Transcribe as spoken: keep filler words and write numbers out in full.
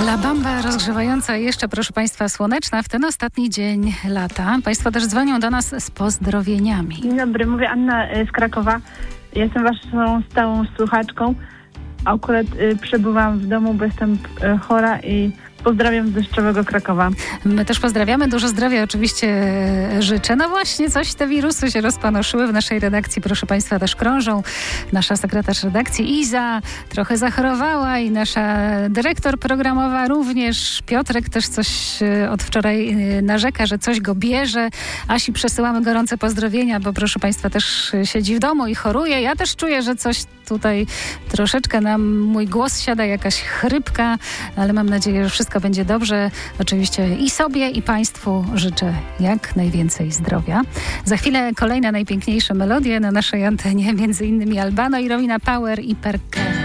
La Bamba rozgrzewająca jeszcze, proszę Państwa, słoneczna w ten ostatni dzień lata. Państwo też dzwonią do nas z pozdrowieniami. Dzień dobry, mówię Anna z Krakowa. Jestem waszą stałą słuchaczką. Akurat y, przebywam w domu, bo jestem y, chora i pozdrawiam z deszczowego Krakowa. My też pozdrawiamy, dużo zdrowia oczywiście życzę. No właśnie, coś te wirusy się rozpanoszyły w naszej redakcji, proszę Państwa, też krążą. Nasza sekretarz redakcji Iza trochę zachorowała i nasza dyrektor programowa również. Piotrek też coś od wczoraj narzeka, że coś go bierze. Asi przesyłamy gorące pozdrowienia, bo proszę Państwa też siedzi w domu i choruje. Ja też czuję, że coś tutaj troszeczkę nam mój głos siada, jakaś chrypka, ale mam nadzieję, że wszystko będzie dobrze. Oczywiście i sobie, i Państwu życzę jak najwięcej zdrowia. Za chwilę kolejne najpiękniejsze melodie na naszej antenie, między innymi Albano i Romina Power i Perkele.